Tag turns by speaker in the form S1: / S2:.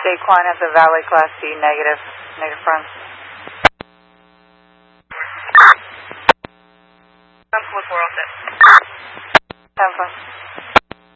S1: Daquan at the Valley Class C, negative front.
S2: We're all set.
S1: Have fun.